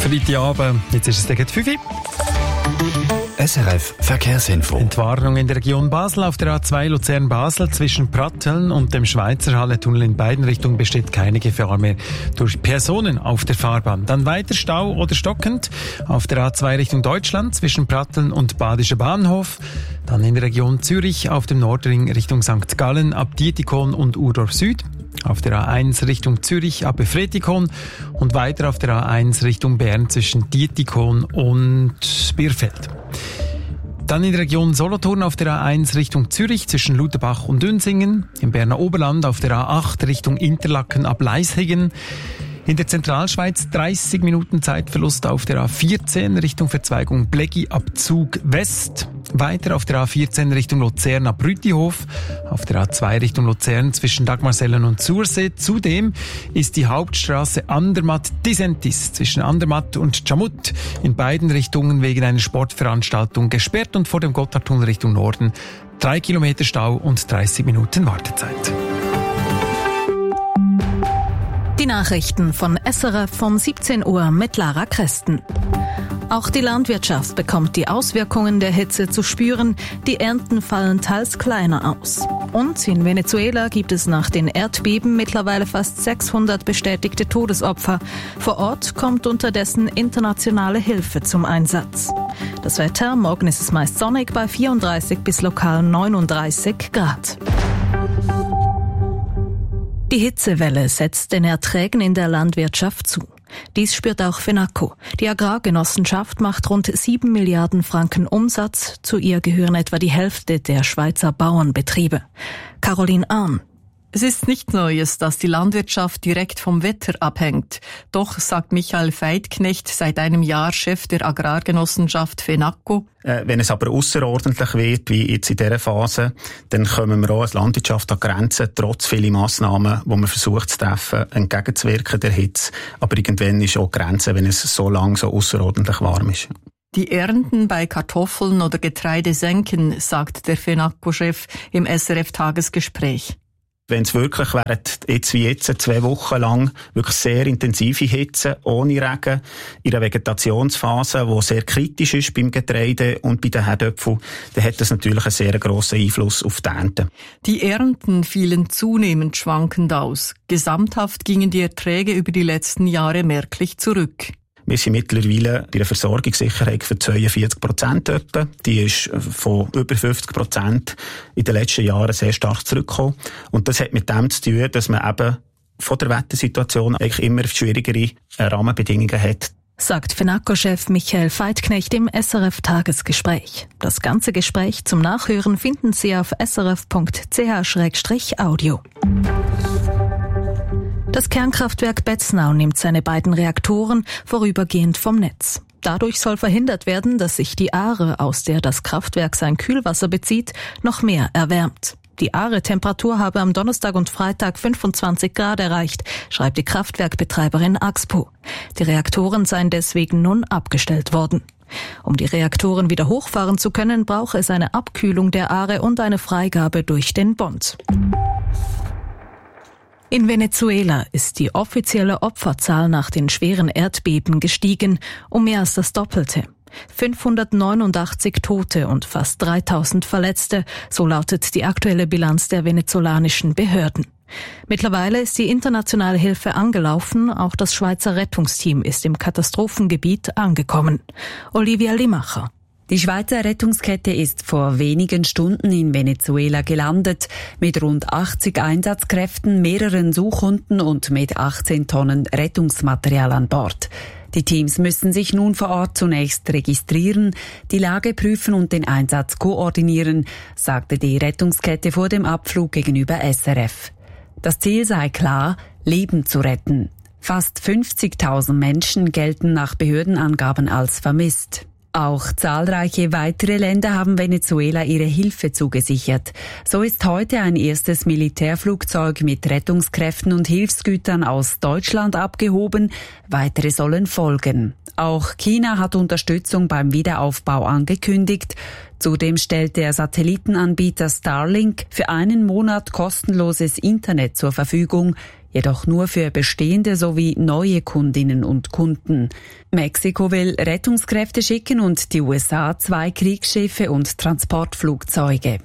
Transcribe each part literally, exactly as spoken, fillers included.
Freitagabend, jetzt ist es gegen fünf Uhr. S R F Verkehrsinfo. Entwarnung in der Region Basel auf der A zwei Luzern-Basel zwischen Pratteln und dem Schweizerhalle-Tunnel in beiden Richtungen besteht keine Gefahr mehr durch Personen auf der Fahrbahn. Dann weiter Stau oder stockend auf der A zwei Richtung Deutschland zwischen Pratteln und Badischer Bahnhof. Dann in der Region Zürich auf dem Nordring Richtung Sankt Gallen ab Dietikon und Urdorf Süd. Auf der A eins Richtung Zürich ab Befretikon und weiter auf der A eins Richtung Bern zwischen Dietikon und Bierfeld. Dann in der Region Solothurn auf der A eins Richtung Zürich zwischen Lutherbach und Dünsingen. Im Berner Oberland auf der A acht Richtung Interlaken ab Leishigen. In der Zentralschweiz dreißig Minuten Zeitverlust auf der A vierzehn Richtung Verzweigung Bleggi ab Zug West. Weiter auf der A vierzehn Richtung Luzern ab Rütihof. Auf der A zwei Richtung Luzern zwischen Dagmarsellen und Sursee. Zudem ist die Hauptstraße Andermatt-Disentis zwischen Andermatt und Chamut in beiden Richtungen wegen einer Sportveranstaltung gesperrt und vor dem Gotthardtunnel Richtung Norden drei Kilometer Stau und dreißig Minuten Wartezeit. Die Nachrichten von S R F um siebzehn Uhr mit Lara Kresten. Auch die Landwirtschaft bekommt die Auswirkungen der Hitze zu spüren. Die Ernten fallen teils kleiner aus. Und in Venezuela gibt es nach den Erdbeben mittlerweile fast sechshundert bestätigte Todesopfer. Vor Ort kommt unterdessen internationale Hilfe zum Einsatz. Das Wetter, morgen ist es meist sonnig bei vierunddreißig bis lokal neununddreißig Grad. Die Hitzewelle setzt den Erträgen in der Landwirtschaft zu. Dies spürt auch FENACO. Die Agrargenossenschaft macht rund sieben Milliarden Franken Umsatz. Zu ihr gehören etwa die Hälfte der Schweizer Bauernbetriebe. Caroline Ahn. Es ist nichts Neues, dass die Landwirtschaft direkt vom Wetter abhängt. Doch, sagt Michael Veidknecht, seit einem Jahr Chef der Agrargenossenschaft FENACO. Äh, wenn es aber ausserordentlich wird, wie jetzt in dieser Phase, dann kommen wir auch als Landwirtschaft an Grenzen, trotz vieler Massnahmen, die man versucht zu treffen, entgegenzuwirken der Hitze. Aber irgendwann ist auch Grenze, wenn es so lang so außerordentlich warm ist. Die Ernten bei Kartoffeln oder Getreide senken, sagt der FENACO-Chef im S R F-Tagesgespräch. Wenn es wirklich während jetzt wie jetzt zwei Wochen lang wirklich sehr intensive Hitze, ohne Regen, in einer Vegetationsphase, die sehr kritisch ist beim Getreide und bei den Herdöpfeln, dann hat das natürlich einen sehr grossen Einfluss auf die Ernte. Die Ernten fielen zunehmend schwankend aus. Gesamthaft gingen die Erträge über die letzten Jahre merklich zurück. Wir sind mittlerweile in der Versorgungssicherheit für zweiundvierzig Prozent etwa. Die ist von über fünfzig Prozent in den letzten Jahren sehr stark zurückgekommen. Und das hat mit dem zu tun, dass man eben von der Wettersituation eigentlich immer schwierigere Rahmenbedingungen hat. Sagt FENACO-Chef Michael Veidknecht im S R F-Tagesgespräch. Das ganze Gespräch zum Nachhören finden Sie auf s r f punkt c h slash audio. Das Kernkraftwerk Betznau nimmt seine beiden Reaktoren vorübergehend vom Netz. Dadurch soll verhindert werden, dass sich die Aare, aus der das Kraftwerk sein Kühlwasser bezieht, noch mehr erwärmt. Die Aare-Temperatur habe am Donnerstag und Freitag fünfundzwanzig Grad erreicht, schreibt die Kraftwerkbetreiberin Axpo. Die Reaktoren seien deswegen nun abgestellt worden. Um die Reaktoren wieder hochfahren zu können, brauche es eine Abkühlung der Aare und eine Freigabe durch den Bund. In Venezuela ist die offizielle Opferzahl nach den schweren Erdbeben gestiegen, um mehr als das Doppelte. fünfhundertneunundachtzig Tote und fast dreitausend Verletzte, so lautet die aktuelle Bilanz der venezolanischen Behörden. Mittlerweile ist die internationale Hilfe angelaufen, auch das Schweizer Rettungsteam ist im Katastrophengebiet angekommen. Olivia Limacher. Die Schweizer Rettungskette ist vor wenigen Stunden in Venezuela gelandet, mit rund achtzig Einsatzkräften, mehreren Suchhunden und mit achtzehn Tonnen Rettungsmaterial an Bord. Die Teams müssen sich nun vor Ort zunächst registrieren, die Lage prüfen und den Einsatz koordinieren, sagte die Rettungskette vor dem Abflug gegenüber S R F. Das Ziel sei klar, Leben zu retten. Fast fünfzigtausend Menschen gelten nach Behördenangaben als vermisst. Auch zahlreiche weitere Länder haben Venezuela ihre Hilfe zugesichert. So ist heute ein erstes Militärflugzeug mit Rettungskräften und Hilfsgütern aus Deutschland abgehoben. Weitere sollen folgen. Auch China hat Unterstützung beim Wiederaufbau angekündigt. Zudem stellt der Satellitenanbieter Starlink für einen Monat kostenloses Internet zur Verfügung. jedoch nur für bestehende sowie neue Kundinnen und Kunden. Mexiko will Rettungskräfte schicken und die U S A zwei Kriegsschiffe und Transportflugzeuge.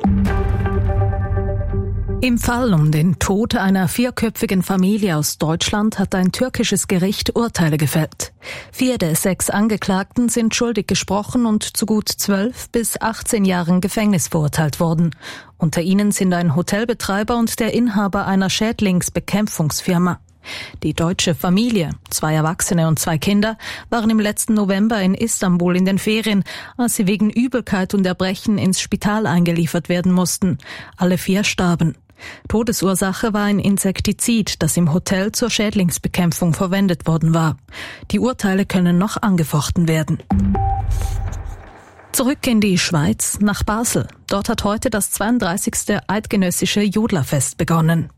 Im Fall um den Tod einer vierköpfigen Familie aus Deutschland hat ein türkisches Gericht Urteile gefällt. Vier der sechs Angeklagten sind schuldig gesprochen und zu gut zwölf bis achtzehn Jahren Gefängnis verurteilt worden. Unter ihnen sind ein Hotelbetreiber und der Inhaber einer Schädlingsbekämpfungsfirma. Die deutsche Familie, zwei Erwachsene und zwei Kinder, waren im letzten November in Istanbul in den Ferien, als sie wegen Übelkeit und Erbrechen ins Spital eingeliefert werden mussten. Alle vier starben. Todesursache war ein Insektizid, das im Hotel zur Schädlingsbekämpfung verwendet worden war. Die Urteile können noch angefochten werden. Zurück in die Schweiz, nach Basel. Dort hat heute das zweiunddreißigste eidgenössische Jodlerfest begonnen.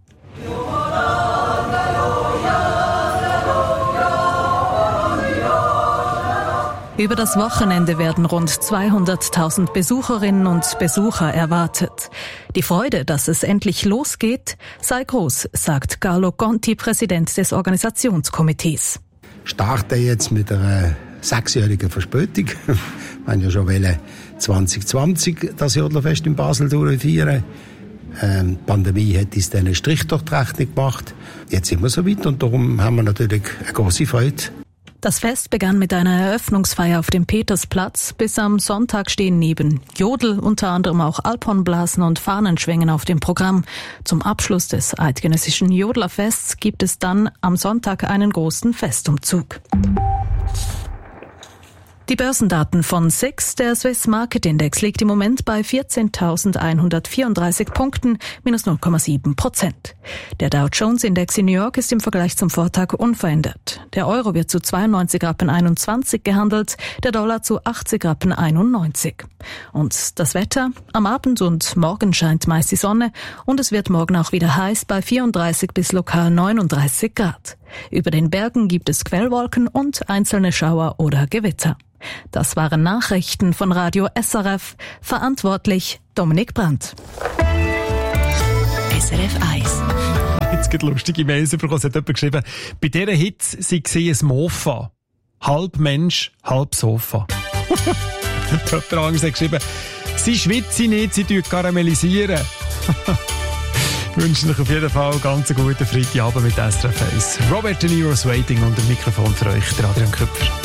Über das Wochenende werden rund zweihunderttausend Besucherinnen und Besucher erwartet. Die Freude, dass es endlich losgeht, sei groß, sagt Carlo Conti, Präsident des Organisationskomitees. Starten jetzt mit einer sechsjährigen Verspätung. Wir haben ja schon zwanzig zwanzig das Jodlerfest in Basel durchführen. Ähm, die Pandemie hat uns dann einen Strich durch die Rechnung gemacht. Jetzt sind wir so weit und darum haben wir natürlich eine grosse Freude. Das Fest begann mit einer Eröffnungsfeier auf dem Petersplatz. Bis am Sonntag stehen neben Jodel unter anderem auch Alphornblasen und Fahnenschwingen auf dem Programm. Zum Abschluss des eidgenössischen Jodlerfests gibt es dann am Sonntag einen großen Festumzug. Die Börsendaten von S I X, der Swiss Market Index, liegt im Moment bei vierzehntausendeinhundertvierunddreißig Punkten, minus null Komma sieben Prozent. Der Dow Jones Index in New York ist im Vergleich zum Vortag unverändert. Der Euro wird zu zweiundneunzig Rappen einundzwanzig gehandelt, der Dollar zu achtzig Rappen einundneunzig. Und das Wetter? Am Abend und morgen scheint meist die Sonne und es wird morgen auch wieder heiß bei vierunddreißig bis lokal neununddreißig Grad. Über den Bergen gibt es Quellwolken und einzelne Schauer oder Gewitter. Das waren Nachrichten von Radio S R F. Verantwortlich Dominik Brandt. S R F eins. Jetzt gibt lustige Mails bekommen. Es hat jemand geschrieben, bei dieser Hitze sei sie ein Mofa. Halb Mensch, halb Sofa. Jemand anderes hat geschrieben, sie schwitze nicht, sie karamellisieren. Ich wünsche euch auf jeden Fall einen ganz guten Freitagabend mit S R F eins. Robert De Niro's Waiting und dem Mikrofon für euch, der Adrian Köpfer.